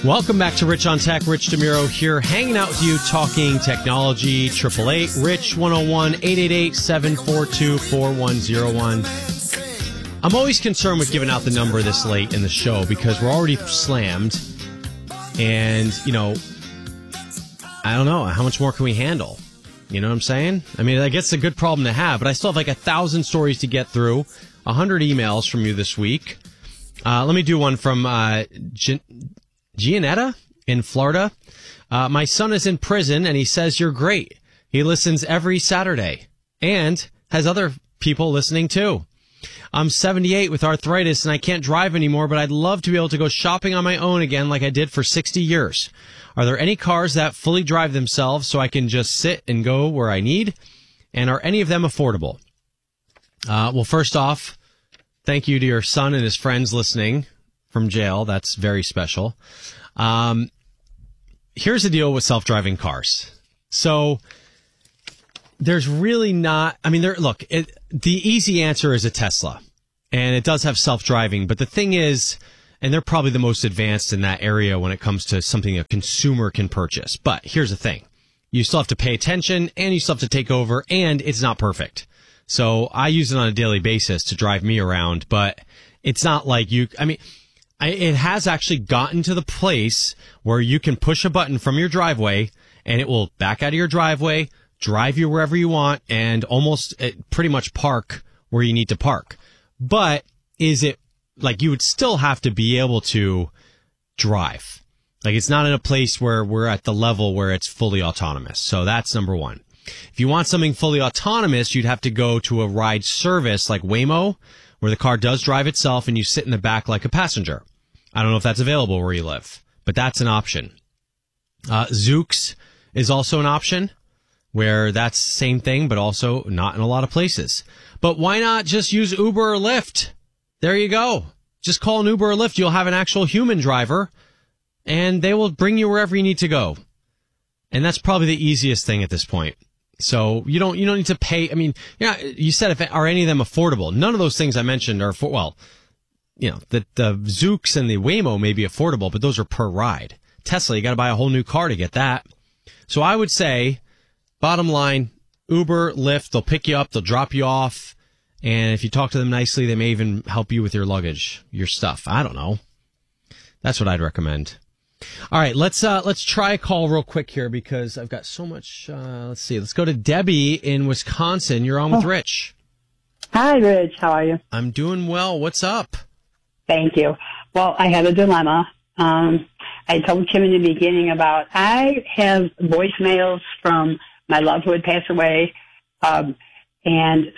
Welcome back to Rich on Tech. Rich DeMuro here, hanging out with you, talking technology. 888-RICH-101, 888-742-4101. I'm always concerned with giving out the number this late in the show because we're already slammed. And, I don't know. How much more can we handle? You know what I'm saying? I mean, I guess it's a good problem to have, but I still have like 1,000 stories to get through, 100 emails from you this week. Let me do one from Gianetta in Florida. My son is in prison and he says you're great. He listens every Saturday and has other people listening too. I'm 78 with arthritis and I can't drive anymore, but I'd love to be able to go shopping on my own again like I did for 60 years. Are there any cars that fully drive themselves so I can just sit and go where I need? And are any of them affordable? Well, first off, thank you to your son and his friends listening from jail. That's very special. Here's the deal with self-driving cars. So there's really not, the easy answer is a Tesla, and it does have self-driving. But the thing is, and they're probably the most advanced in that area when it comes to something a consumer can purchase. But here's the thing. You still have to pay attention, and you still have to take over, and it's not perfect. So I use it on a daily basis to drive me around, but it's not like it has actually gotten to the place where you can push a button from your driveway, and it will back out of your driveway, drive you wherever you want, and almost pretty much park where you need to park. But is it like you would still have to be able to drive? Like it's not in a place where we're at the level where it's fully autonomous. So that's number one. If you want something fully autonomous, you'd have to go to a ride service like Waymo, where the car does drive itself and you sit in the back like a passenger. I don't know if that's available where you live, but that's an option. Zoox is also an option where that's the same thing, but also not in a lot of places. But why not just use Uber or Lyft? There you go. Just call an Uber or Lyft. You'll have an actual human driver, and they will bring you wherever you need to go. And that's probably the easiest thing at this point. So you don't need to pay. I mean, you said are any of them affordable? None of those things I mentioned are the Zoox and the Waymo may be affordable, but those are per ride. Tesla, you got to buy a whole new car to get that. So I would say, bottom line, Uber, Lyft, they'll pick you up, they'll drop you off. And if you talk to them nicely, they may even help you with your luggage, your stuff. I don't know. That's what I'd recommend. All right, let's try a call real quick here because I've got so much. Let's see. Let's go to Debbie in Wisconsin. You're on with Rich. Hi, Rich. How are you? I'm doing well. What's up? Thank you. Well, I have a dilemma. I told Kim in the beginning about I have voicemails from my love who had passed away, and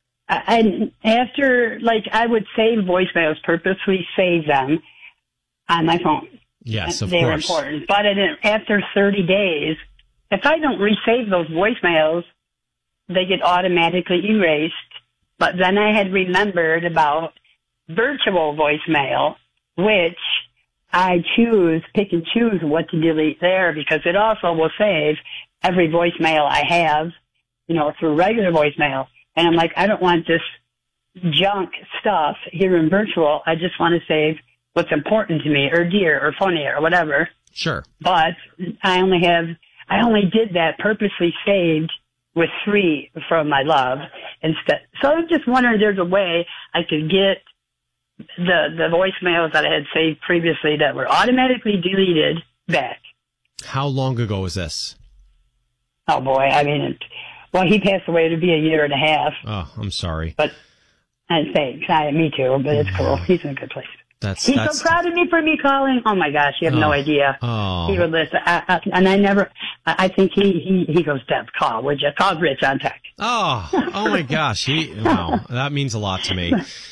after, I would save voicemails, purposely save them on my phone. Yes, of course. They were important. But after 30 days, if I don't resave those voicemails, they get automatically erased. But then I had remembered about virtual voicemail, which I pick and choose what to delete there because it also will save every voicemail I have, through regular voicemail. And I'm like, I don't want this junk stuff here in virtual. I just want to save what's important to me or dear or funny or whatever. Sure. But I only did that purposely saved with 3 from my love instead. So I'm just wondering if there's a way I could get the voicemails that I had saved previously that were automatically deleted back. How long ago was this? Oh boy. He passed away to be a year and a half. Oh, I'm sorry. But thanks. Me too, but it's cool. He's in a good place. He's so proud of me for me calling. Oh my gosh, you have no idea. Oh. He would listen. I think he goes, Deb, would you call Rich on Tech? Oh my gosh. Wow. That means a lot to me.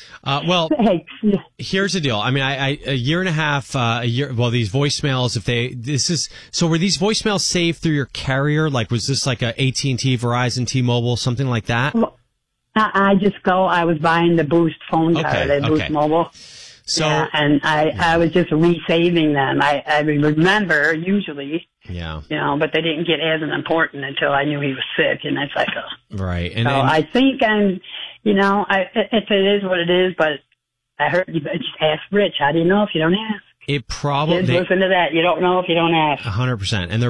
Here's the deal. A year and a half, these voicemails, were these voicemails saved through your carrier? Like, was this like a AT&T, Verizon, T-Mobile, something like that? Well, I was buying the Boost phone card, Boost Mobile. So, yeah, and I was just resaving them. I remember usually, but they didn't get as important until I knew he was sick, and that's like, right. And I think if it is what it is, but I heard you just ask Rich. How do you know if you don't ask? It probably Kids listen to that. You don't know if you don't ask. 100%, and they're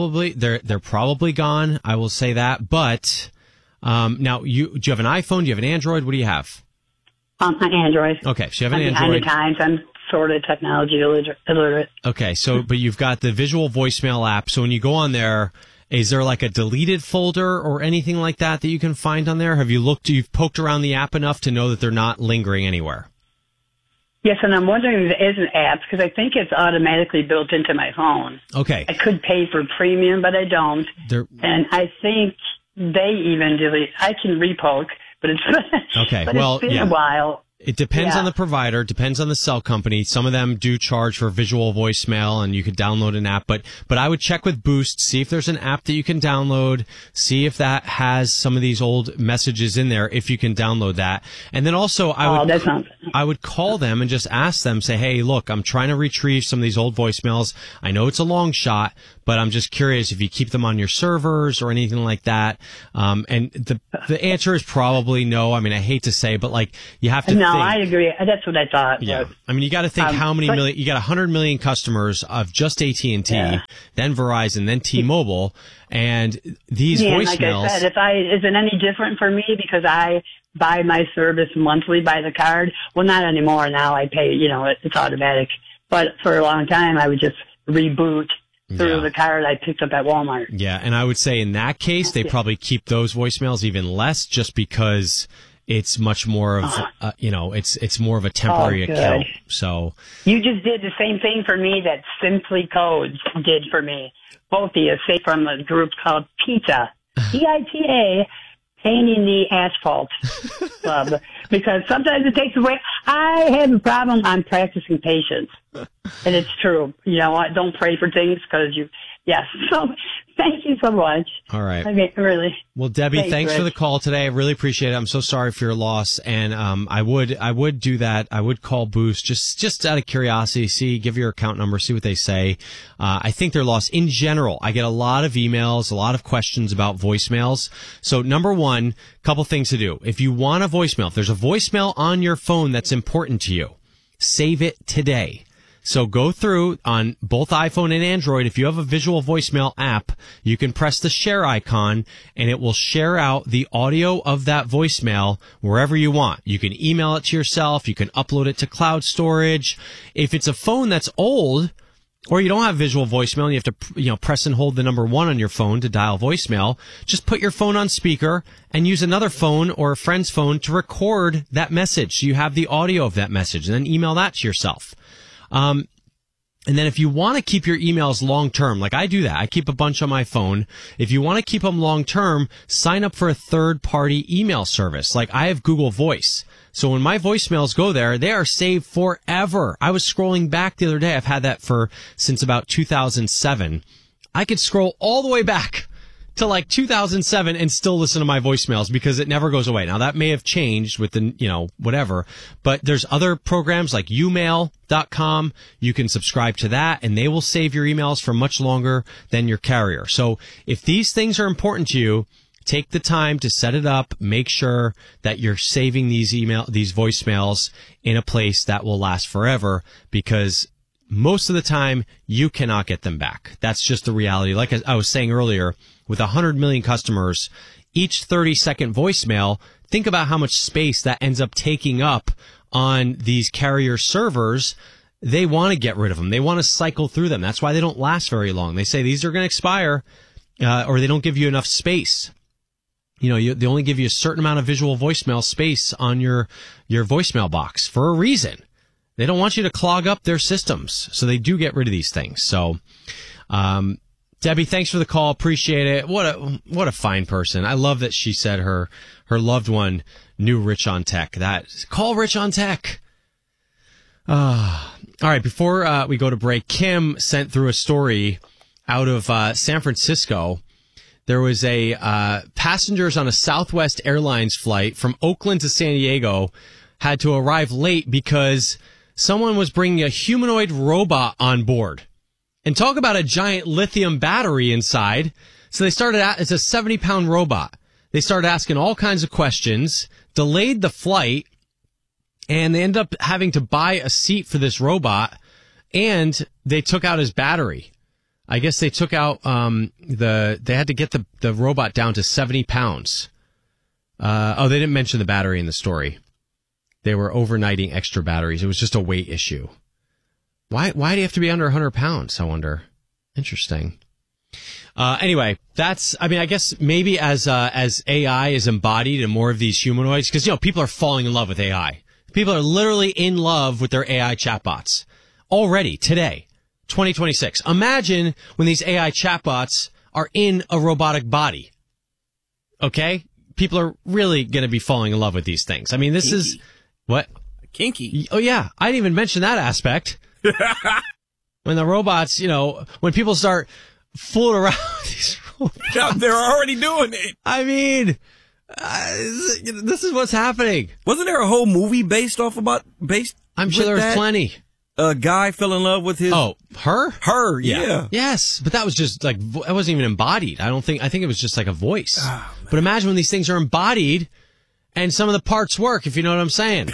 probably gone. I will say that. But now, do you have an iPhone? Do you have an Android? What do you have? An Android. Okay, so you have an I'm Android. behind the times. I'm sort of technology illiterate. Okay, so but you've got the visual voicemail app. So when you go on there, is there like a deleted folder or anything like that you can find on there? Have you looked? You've poked around the app enough to know that they're not lingering anywhere? Yes, and I'm wondering if there is an app, because I think it's automatically built into my phone. Okay. I could pay for premium, but I don't. And I think they even delete. I can repoke, but it's okay. But Well, it's been a while. It depends on the provider, depends on the cell company. Some of them do charge for visual voicemail, and you could download an app. But I would check with Boost, see if there's an app that you can download, see if that has some of these old messages in there, if you can download that. And then also, I would call them and just ask them, say, hey, look, I'm trying to retrieve some of these old voicemails. I know it's a long shot, but I'm just curious if you keep them on your servers or anything like that. And the answer is probably no. I mean, I hate to say, but like you have to think. No, I agree. That's what I thought. Yeah. I mean, you got to think how many million, you got 100 million customers of just AT&T, then Verizon, then T-Mobile, and these voicemails. Like I said, is it any different for me because I buy my service monthly by the card? Well, not anymore. Now I pay, it's automatic. But for a long time, I would just reboot through the card I picked up at Walmart. Yeah, and I would say in that case, they probably keep those voicemails even less just because it's much more of, it's more of a temporary account. So you just did the same thing for me that Simply Codes did for me. Both of you, say from a group called PITA, PITA, painting the asphalt club, because sometimes it takes away. I have a problem. I'm practicing patience, and it's true. Don't pray for things because yes. So thank you so much. All right. I mean, really. Well, Debbie, thanks for the call today. I really appreciate it. I'm so sorry for your loss. And, I would do that. I would call Boost just out of curiosity, give your account number, see what they say. I think they're lost in general. I get a lot of emails, a lot of questions about voicemails. So number one, couple things to do. If you want a voicemail, if there's a voicemail on your phone that's important to you, save it today. So go through on both iPhone and Android. If you have a visual voicemail app, you can press the share icon and it will share out the audio of that voicemail wherever you want. You can email it to yourself. You can upload it to cloud storage. If it's a phone that's old or you don't have visual voicemail and you have to, press and hold the number 1 on your phone to dial voicemail, just put your phone on speaker and use another phone or a friend's phone to record that message. So you have the audio of that message and then email that to yourself. And then if you want to keep your emails long term, like I do that, I keep a bunch on my phone. If you want to keep them long term, sign up for a third party email service. Like I have Google Voice. So when my voicemails go there, they are saved forever. I was scrolling back the other day. I've had that since about 2007. I could scroll all the way back to like 2007 and still listen to my voicemails because it never goes away. Now that may have changed with the, whatever, but there's other programs like umail.com. You can subscribe to that and they will save your emails for much longer than your carrier. So if these things are important to you, take the time to set it up. Make sure that you're saving these voicemails in a place that will last forever because most of the time you cannot get them back. That's just the reality. Like I was saying earlier, with 100 million customers, each 30-second voicemail, think about how much space that ends up taking up on these carrier servers. They want to get rid of them. They want to cycle through them. That's why they don't last very long. They say these are going to expire, or they don't give you enough space. They only give you a certain amount of visual voicemail space on your voicemail box for a reason. They don't want you to clog up their systems, so they do get rid of these things. So, Debbie, thanks for the call. Appreciate it. What a fine person. I love that she said her loved one knew Rich on Tech. Call Rich on Tech. All right. Before we go to break, Kim sent through a story out of San Francisco. There was passengers on a Southwest Airlines flight from Oakland to San Diego had to arrive late because someone was bringing a humanoid robot on board. And talk about a giant lithium battery inside. So they it's a 70-pound robot. They started asking all kinds of questions, delayed the flight, and they ended up having to buy a seat for this robot. And they took out his battery. I guess they took out they had to get the robot down to 70 pounds. They didn't mention the battery in the story. They were overnighting extra batteries. It was just a weight issue. Why do you have to be under 100 pounds, I wonder? Interesting. Anyway, I guess maybe as AI is embodied in more of these humanoids, because, people are falling in love with AI. People are literally in love with their AI chatbots already today, 2026. Imagine when these AI chatbots are in a robotic body. Okay? People are really going to be falling in love with these things. I mean, this Kinky. is what? Kinky. Oh, yeah. I didn't even mention that aspect. When the robots, when people start fooling around with these robots. They're already doing it. I mean, this is what's happening. Wasn't there a whole movie based? I'm sure there was plenty. A guy fell in love with his. Oh, her? Her, yeah. Yes, but that was just like, it wasn't even embodied. I think it was just like a voice. Oh, but imagine when these things are embodied and some of the parts work, if you know what I'm saying.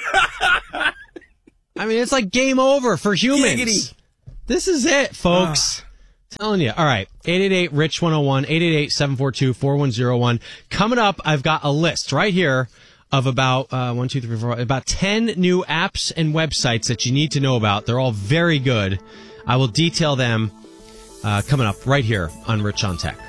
I mean, it's like game over for humans. Giggity. This is it, folks. Telling you. All right. 888-RICH-101, 888-742-4101. Coming up, I've got a list right here of about, about 10 new apps and websites that you need to know about. They're all very good. I will detail them coming up right here on Rich on Tech.